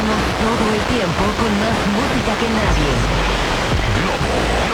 Estamos todo el tiempo con más música que nadie. Globo.